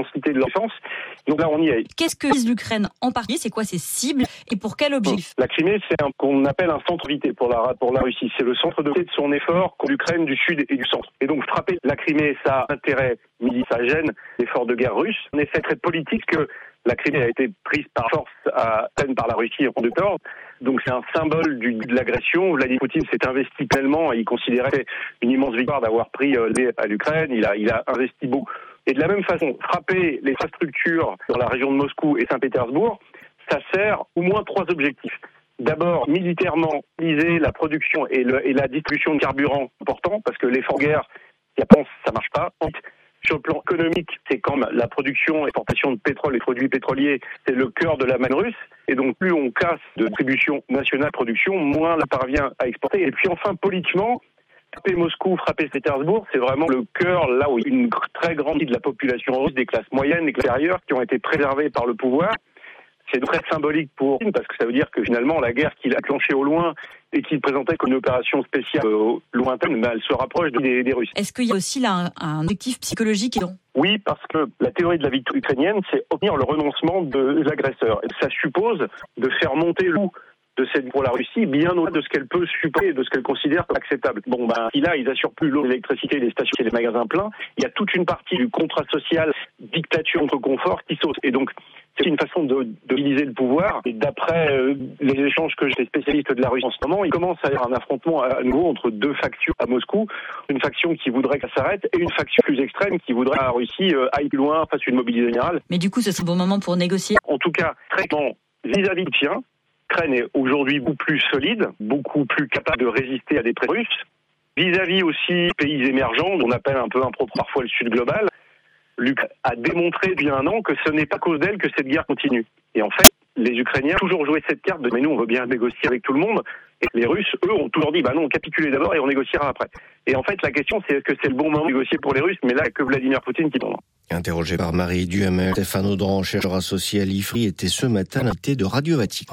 l'intensité de leur défense. Donc là, on y est. Qu'est-ce que vise l'Ukraine en particulier ? C'est quoi ses cibles et pour quel objectif ? La Crimée, c'est qu'on appelle un centre de gravité pour la Russie. C'est le centre de son effort contre l'Ukraine du sud et du centre. Et donc, frapper la Crimée, ça a intérêt militaire, ça gêne l'effort de guerre russe. En effet, très politique que la Crimée a été prise par force à peine par la Russie en 2014. Donc c'est un symbole de l'agression. Vladimir Poutine s'est investi pleinement et il considérait une immense victoire d'avoir pris à l'Ukraine. Il a investi beaucoup. Et de la même façon, frapper les infrastructures dans la région de Moscou et Saint-Pétersbourg, ça sert au moins 3 objectifs. D'abord, militairement, viser la production et la distribution de carburant important, parce que l'effort guerre, ça marche pas. Sur le plan économique, c'est quand la production et l'exportation de pétrole et produits pétroliers, c'est le cœur de la manne russe. Et donc, plus on casse de distribution nationale de production, moins on parvient à exporter. Et puis enfin, politiquement, frapper Moscou, frapper Saint-Pétersbourg, c'est vraiment le cœur, là où il y a une très grande partie de la population russe, des classes moyennes, des classes supérieures, qui ont été préservées par le pouvoir. C'est très symbolique pour Poutine, parce que ça veut dire que finalement, la guerre qu'il a clenchée au loin et qu'il présentait comme une opération spéciale lointaine, elle se rapproche des Russes. Est-ce qu'il y a aussi là un objectif psychologique ? Oui, parce que la théorie de la victoire ukrainienne, c'est obtenir le renoncement de l'agresseur. Et ça suppose de faire monter le coût de cette pour la Russie bien au-delà de ce qu'elle peut supporter, de ce qu'elle considère comme acceptable. Ils assurent plus l'eau, l'électricité, les stations et les magasins pleins. Il y a toute une partie du contrat social dictature contre confort qui saute. Et donc, c'est une façon de utiliser le pouvoir. Et d'après les échanges que j'ai des spécialistes de la Russie en ce moment, il commence à y avoir un affrontement à nouveau entre 2 factions à Moscou. Une faction qui voudrait que ça s'arrête et une faction plus extrême qui voudrait que la Russie aille plus loin, fasse une mobilisation générale. Mais du coup, ce serait le bon moment pour négocier. En tout cas, très clairement, vis-à-vis de Poutine, l'Ukraine est aujourd'hui beaucoup plus solide, beaucoup plus capable de résister à des pressions russes. Vis-à-vis aussi des pays émergents, on appelle un peu impropre parfois le Sud global, l'Ukraine a démontré depuis un an que ce n'est pas à cause d'elle que cette guerre continue. Et en fait, les Ukrainiens ont toujours joué cette carte de « mais nous, on veut bien négocier avec tout le monde ». Et les Russes, eux, ont toujours dit « non, capitulez d'abord et on négociera après ». Et en fait, la question, c'est que c'est le bon moment de négocier pour les Russes, mais là, il n'y a que Vladimir Poutine qui tombe. Interrogé par Marie Duhamel, Stéphane Audran, chercheur associé à l'IFRI, était ce matin l'invité de Radio Vatican.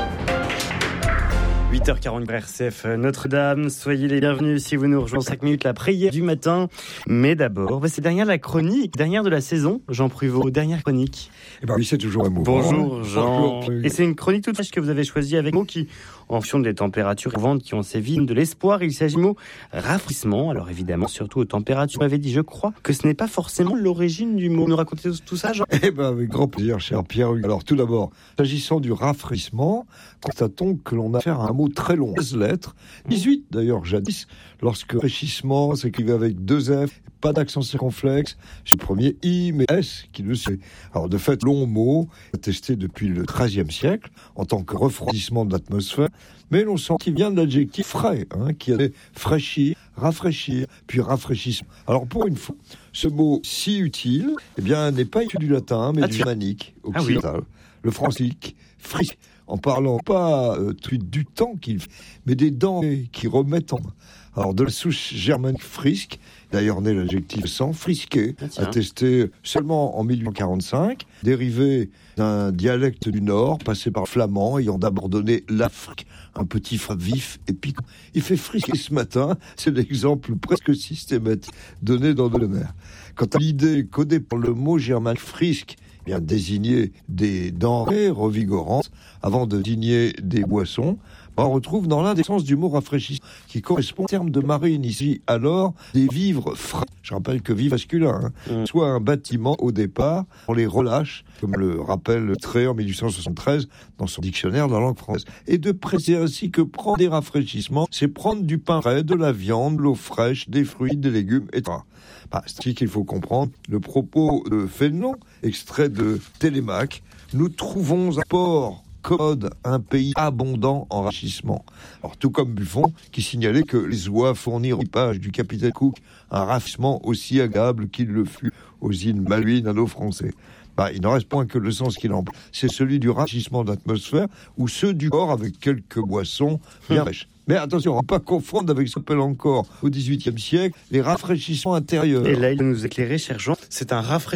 8h40 RCF Notre-Dame, soyez les bienvenus si vous nous rejoignez 5 minutes la prière du matin. Mais d'abord, c'est dernière de la chronique, dernière de la saison. Jean Pruvot, dernière chronique. Oui, c'est toujours un mot. Bonjour Jean. Bonjour. Et c'est une chronique toute fraîche que vous avez choisie avec mots qui, en fonction des températures mouvantes qui ont sévi, de l'espoir. Il s'agit du mot rafraîchissement. Alors évidemment, surtout aux températures. Vous m'avez dit, je crois, que ce n'est pas forcément l'origine du mot. Nous racontez tout ça, Jean ? Avec grand plaisir, cher Pierre. Alors tout d'abord, s'agissant du rafraîchissement, constatons que l'on a affaire à un mot très long, 16 lettres, 18 d'ailleurs jadis, lorsque rafraîchissement s'écrivait avec 2 F, pas d'accent circonflexe, c'est le premier I, mais S qui le sait. Alors de fait, long mot, attesté depuis le XIIIe siècle, en tant que refroidissement de l'atmosphère, mais l'on sent qu'il vient de l'adjectif frais, qui a fraîchir, rafraîchir, puis rafraîchissement. Alors pour une fois, ce mot si utile, n'est pas issu du latin, mais du germanique occidental, le francique, frisque, en parlant pas du temps qu'il fait, mais des dents qui remettent en main. Alors de la souche germanique frisque, d'ailleurs né l'adjectif sang, frisqué, attesté seulement en 1845, dérivé d'un dialecte du Nord, passé par le flamand, ayant d'abord donné l'Afrique, un petit frappe vif et piquant. Il fait frisquer ce matin, c'est l'exemple presque systématique donné dans de mer. Quant à l'idée codée par le mot germanique frisque, désigner des denrées revigorantes avant de désigner des boissons, on retrouve dans l'un des sens du mot rafraîchissement qui correspond au terme de marine ici alors des vivres frais. Je rappelle que vivre masculin, soit un bâtiment au départ, on les relâche, comme le rappelle Tré en 1873 dans son dictionnaire de la langue française. Et de préciser ainsi que prendre des rafraîchissements, c'est prendre du pain frais, de la viande, de l'eau fraîche, des fruits, des légumes, etc. C'est ainsi qu'il faut comprendre le propos de Fénelon, extrait de Télémaque. Nous trouvons un port commode, un pays abondant en rafraîchissement. Alors, tout comme Buffon, qui signalait que les oies fournirent au équipage du capitaine Cook un rafraîchissement aussi agréable qu'il le fut aux îles Malouines à nos Français. Il n'en reste point que le sens qu'il emploie. C'est celui du rafraîchissement de l'atmosphère ou ceux du corps avec quelques boissons bien fraîches. Mais attention, on ne va pas confondre avec ce qu'on appelle encore au XVIIIe siècle les rafraîchissements intérieurs. Et là, il va nous éclairer, cher Jean, c'est un rafraîchissement